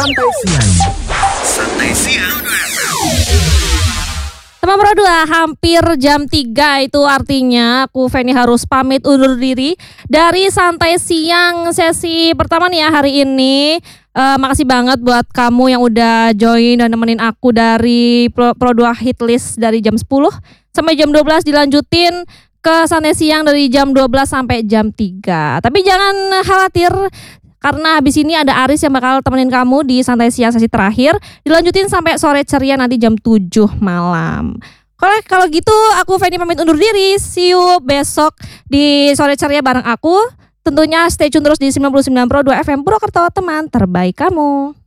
Santai Siang. Santai Siang. Teman Pro 2, hampir jam 3 itu artinya aku Feni harus pamit undur diri dari Santai Siang sesi pertama nih ya hari ini. Makasih banget buat kamu yang udah join dan nemenin aku dari Pro 2 Hit List dari jam 10 sampai jam 12, dilanjutin ke Santai Siang dari jam 12 sampai jam 3. Tapi jangan khawatir, karena habis ini ada Aris yang bakal temenin kamu di Santai Siang sesi terakhir, dilanjutin sampai sore ceria nanti jam 7 malam. Kalau gitu aku Feni pamit undur diri. See you besok di sore ceria bareng aku. Tentunya stay tune terus di 99 Pro 2 FM Purwokerto, teman terbaik kamu.